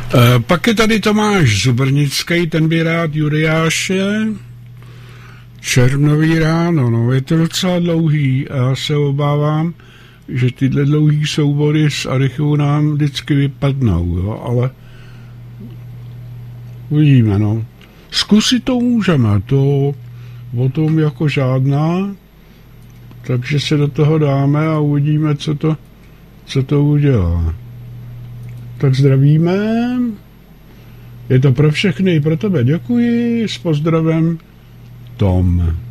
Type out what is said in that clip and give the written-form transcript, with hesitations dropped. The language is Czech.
Pak je tady Tomáš Zubrnický, ten by rád Juriáše. Červnový ráno, no, je to docela dlouhý a já se obávám, že tyhle dlouhý soubory z archivu nám vždycky vypadnou, jo, ale uvidíme, no. Zkusit to můžeme, to o tom jako žádná, takže se do toho dáme a uvidíme, co to udělá. Tak zdravíme. Je to pro všechny, pro tebe děkuji, s pozdravem Tom.